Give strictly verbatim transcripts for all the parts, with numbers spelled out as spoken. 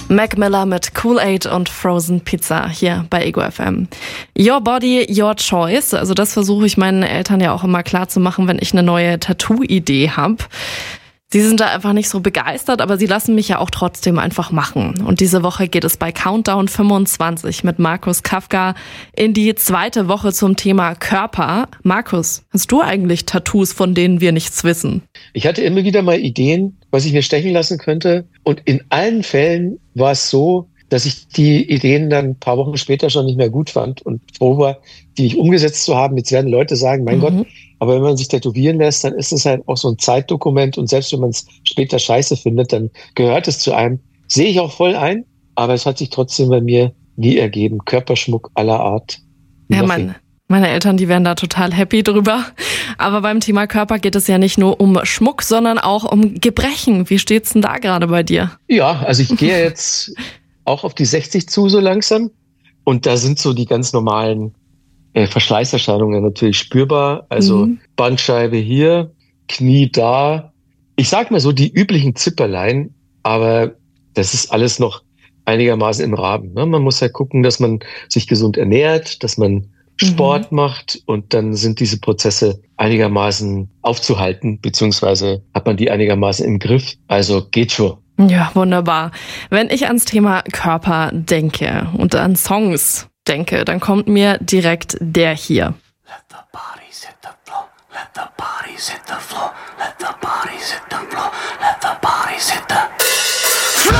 Mac Miller mit Kool-Aid und Frozen Pizza hier bei Ego F M. Your body, your choice. Also das versuche ich meinen Eltern ja auch immer klar zu machen, wenn ich eine neue Tattoo-Idee habe. Sie sind da einfach nicht so begeistert, aber sie lassen mich ja auch trotzdem einfach machen. Und diese Woche geht es bei Countdown fünfundzwanzig mit Markus Kafka in die zweite Woche zum Thema Körper. Markus, hast du eigentlich Tattoos, von denen wir nichts wissen? Ich hatte immer wieder mal Ideen, was ich mir stechen lassen könnte. Und in allen Fällen war es so, dass ich die Ideen dann ein paar Wochen später schon nicht mehr gut fand und froh war, die nicht umgesetzt zu haben. Jetzt werden Leute sagen, mein mhm. Gott, aber wenn man sich tätowieren lässt, dann ist es halt auch so ein Zeitdokument und selbst wenn man es später scheiße findet, dann gehört es zu einem. Sehe ich auch voll ein, aber es hat sich trotzdem bei mir nie ergeben. Körperschmuck aller Art. Ja, Mann. Meine Eltern, die wären da total happy drüber. Aber beim Thema Körper geht es ja nicht nur um Schmuck, sondern auch um Gebrechen. Wie steht's denn da gerade bei dir? Ja, also ich gehe jetzt auch auf die sechzig zu so langsam. Und da sind so die ganz normalen äh, Verschleißerscheinungen natürlich spürbar. Also mhm. Bandscheibe hier, Knie da. Ich sag mal so die üblichen Zipperlein, aber das ist alles noch einigermaßen im Rahmen. Ne? Man muss halt gucken, dass man sich gesund ernährt, dass man Sport mhm. macht und dann sind diese Prozesse einigermaßen aufzuhalten, beziehungsweise hat man die einigermaßen im Griff. Also geht schon. Ja, wunderbar. Wenn ich ans Thema Körper denke und an Songs denke, dann kommt mir direkt der hier. Let the bodies hit the floor, let the bodies hit the floor, let the bodies hit the floor, let the bodies hit the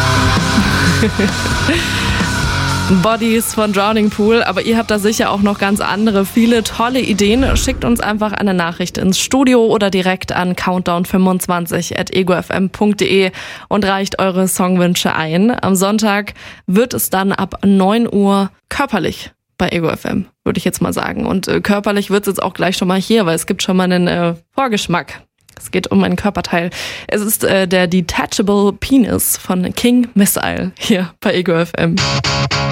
floor. Bodies von Drowning Pool, aber ihr habt da sicher auch noch ganz andere, viele tolle Ideen. Schickt uns einfach eine Nachricht ins Studio oder direkt an countdown fünfundzwanzig at ego f m punkt d e und reicht eure Songwünsche ein. Am Sonntag wird es dann ab neun Uhr körperlich bei Ego F M, würde ich jetzt mal sagen. Und äh, körperlich wird es jetzt auch gleich schon mal hier, weil es gibt schon mal einen äh, Vorgeschmack. Es geht um ein Körperteil. Es ist äh, der Detachable Penis von King Missile hier bei Ego F M.